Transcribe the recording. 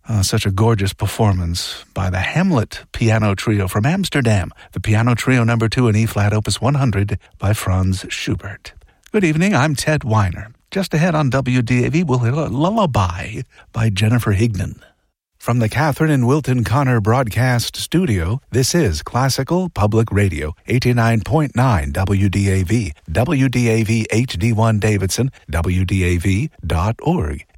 Such a gorgeous performance by the Hamlet Piano Trio from Amsterdam. The Piano Trio No. 2 in E-flat, Opus 100 by Franz Schubert. Good evening, I'm Ted Weiner. Just ahead on WDAV, we'll hear a lullaby by Jennifer Higdon. From the Catherine and Wilton Connor Broadcast Studio, this is Classical Public Radio, 89.9 WDAV, WDAV HD1 Davidson, WDAV.org.